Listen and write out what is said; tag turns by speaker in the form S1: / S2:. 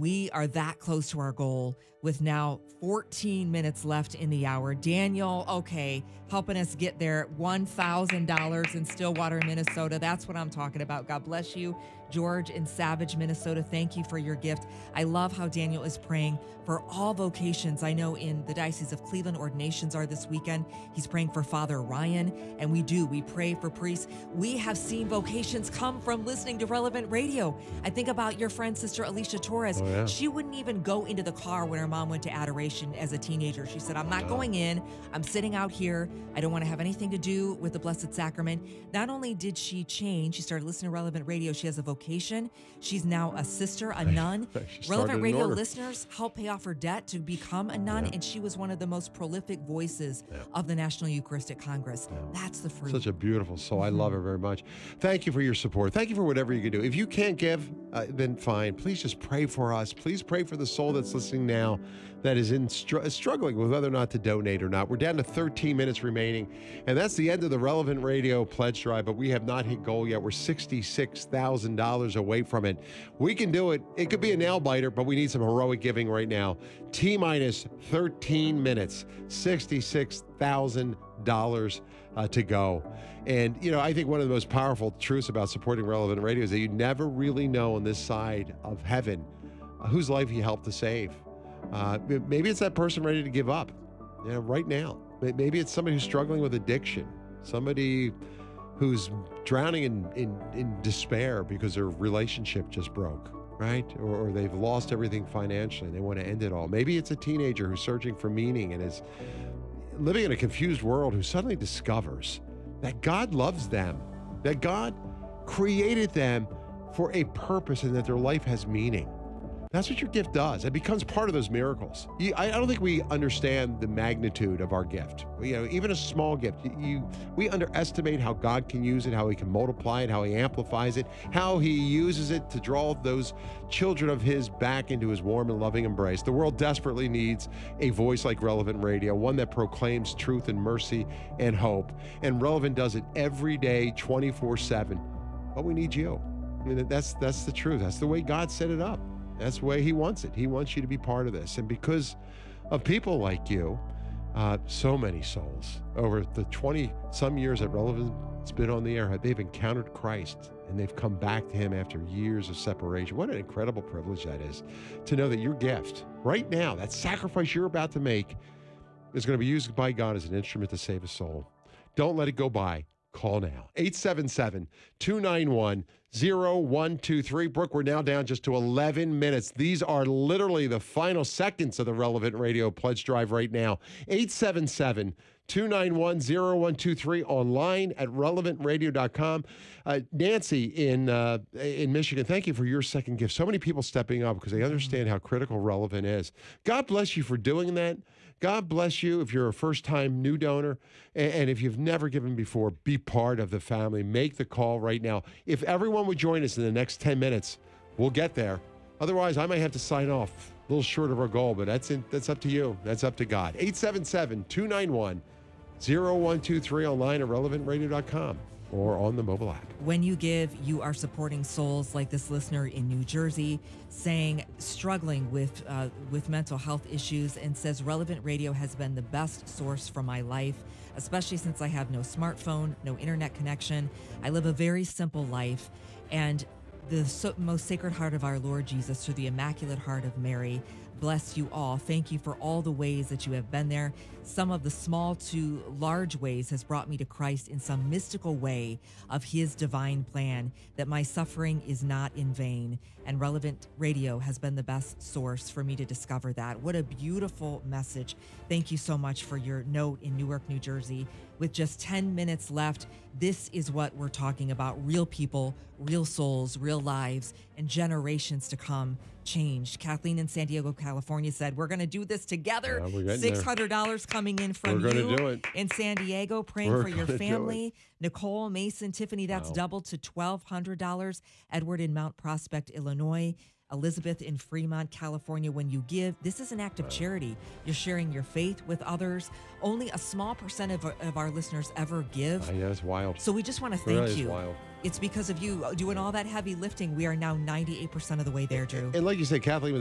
S1: We are that close to our goal with now 14 minutes left in the hour. Daniel, okay, helping us get there. $1,000 in Stillwater, Minnesota. That's what I'm talking about. God bless you. George in Savage, Minnesota, thank you for your gift. I love how Daniel is praying for all vocations. I know in the Diocese of Cleveland, ordinations are this weekend. He's praying for Father Ryan, and we pray for priests. We have seen vocations come from listening to Relevant Radio. I think about your friend, Sister Alicia Torres.
S2: Oh, yeah.
S1: She wouldn't even go into the car when her mom went to adoration as a teenager. She said, I'm not going in. I'm sitting out here. I don't want to have anything to do with the Blessed Sacrament. Not only did she change, she started listening to Relevant Radio. She has a vocation. She's now a sister, a nun. Relevant Radio listeners helped pay off her debt to become a nun, and she was one of the most prolific voices of the National Eucharistic Congress. That's the fruit.
S2: Such a beautiful soul. I love her very much. Thank you for your support. Thank you for whatever you can do. If you can't give, then fine. Please just pray for us. Please pray for the soul that's listening now that is struggling with whether or not to donate or not. We're down to 13 minutes remaining, and that's the end of the Relevant Radio pledge drive, but we have not hit goal yet. We're $66,000 away from it. We can do it. It could be a nail biter, but we need some heroic giving right now. T-minus 13 minutes, $66,000 to go. And, I think one of the most powerful truths about supporting Relevant Radio is that you never really know on this side of heaven whose life you helped to save. Maybe it's that person ready to give up, right now. Maybe it's somebody who's struggling with addiction, somebody who's drowning in despair because their relationship just broke, right? Or they've lost everything financially and they want to end it all. Maybe it's a teenager who's searching for meaning and is living in a confused world who suddenly discovers that God loves them, that God created them for a purpose and that their life has meaning. That's what your gift does. It becomes part of those miracles. I don't think we understand the magnitude of our gift. Even a small gift, we underestimate how God can use it, how he can multiply it, how he amplifies it, how he uses it to draw those children of his back into his warm and loving embrace. The world desperately needs a voice like Relevant Radio, one that proclaims truth and mercy and hope. And Relevant does it every day, 24/7. But we need you. That's the truth. That's the way God set it up. That's the way he wants it. He wants you to be part of this. And because of people like you, so many souls over the 20-some years that Relevant's been on the air, they've encountered Christ and they've come back to him after years of separation. What an incredible privilege that is, to know that your gift right now, that sacrifice you're about to make, is going to be used by God as an instrument to save a soul. Don't let it go by. Call now. 877-291-0123. Brooke, we're now down just to 11 minutes. These are literally the final seconds of the Relevant Radio pledge drive right now. 877-291-0123, online at relevantradio.com. Nancy in Michigan, thank you for your second gift. So many people stepping up because they understand how critical Relevant is. God bless you for doing that. God bless you if you're a first-time new donor. And if you've never given before, be part of the family. Make the call right now. If everyone would join us in the next 10 minutes, we'll get there. Otherwise, I might have to sign off. A little short of our goal, but that's up to you. That's up to God. 877-291-0123, online at relevantradio.com. or on the mobile app.
S1: When you give, you are supporting souls like this listener in New Jersey, struggling with mental health issues, and says Relevant Radio has been the best source for my life, especially since I have no smartphone, no internet connection. I live a very simple life, and the most sacred heart of our Lord Jesus, through the Immaculate Heart of Mary, bless you all. Thank you for all the ways that you have been there. Some of the small to large ways has brought me to Christ in some mystical way of his divine plan, that my suffering is not in vain. And Relevant Radio has been the best source for me to discover that. What a beautiful message. Thank you so much for your note in Newark, New Jersey. With just 10 minutes left, this is what we're talking about. Real people, real souls, real lives, and generations to come changed. Kathleen in San Diego, California said, we're going to do this together. $600 coming in from you in San Diego, praying for your family. Nicole, Mason, Tiffany, that's doubled to $1,200. Edward in Mount Prospect, Illinois. Elizabeth in Fremont, California. When you give, this is an act of charity. You're sharing your faith with others. Only a small percent of our listeners ever give.
S2: Yeah, it's wild.
S1: So we just want to thank you. Wild. It's because of you doing all that heavy lifting. We are now 98% of the way there, Drew.
S2: And like you said, Kathleen,